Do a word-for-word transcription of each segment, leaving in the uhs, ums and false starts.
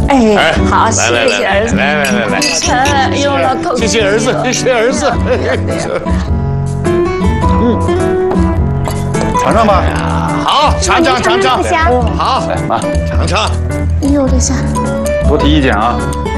哎，好，谢谢儿子。 来来来来， 晨，哎呦，老头， 谢谢儿子，谢谢儿子。 嗯，尝尝吧。 好，尝尝尝尝。好， 来妈， 尝尝。 哎呦，这下多提意见啊。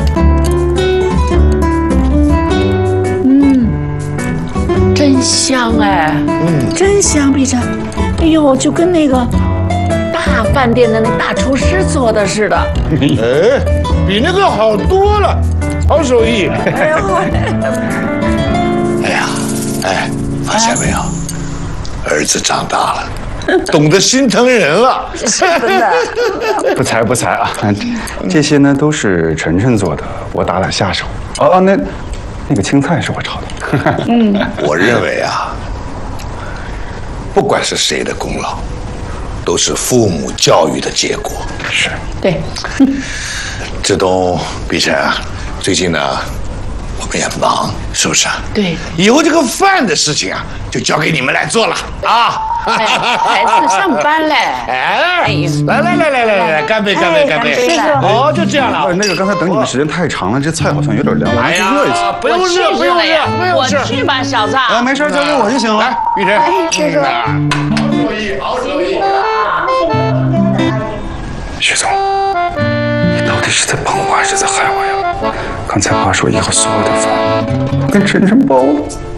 真香哎，嗯，真香，碧晨。哎呦，就跟那个大饭店的那大厨师做的似的。 哎，比那个好多了，好手艺。 哎呦， 哎呀，哎，发现没有，儿子长大了，懂得心疼人了。 是的。 不才不才啊，这些呢都是晨晨做的，我打打下手。哦哦，那那个青菜是我炒的。 嗯，我认为啊，不管是谁的功劳，都是父母教育的结果。 是。 对。 志东、碧晨啊，最近呢，我们也忙，是不是啊？ 对。 以后这个饭的事情啊，就交给你们来做了啊。 哎，孩子上班嘞。 哎，来来来来来来，干杯干杯干杯！哦，就这样了。 那个刚才等你们时间太长了，这菜好像有点凉，我们去热一下。 不用热，不用热，不用我去吧，小子。 啊，没事，交给我就行了。 来，玉晨。 哎，这个。 好手艺，好手艺。 徐总，你到底是在帮我还是在害我呀？刚才爸说以后所有的饭我跟晨晨包了。